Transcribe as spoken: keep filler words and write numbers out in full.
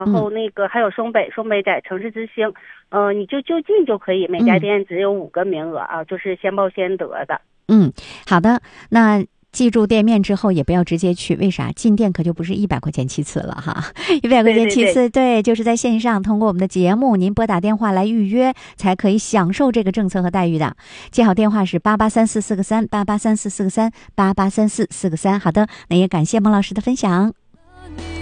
然后那个还有双北，双北在城市之星，呃，你就就近就可以，每家店只有五个名额啊，就是先报先得的。 嗯，好的，那记住店面之后也不要直接去，为啥？进店可就不是一百块钱起次了哈，一百块钱起次， 对, 对, 对, 对，就是在线上通过我们的节目，您拨打电话来预约，才可以享受这个政策和待遇的。记好电话是八八三四四个三，八八三四四个三，八八三四四个三。好的，那也感谢孟老师的分享。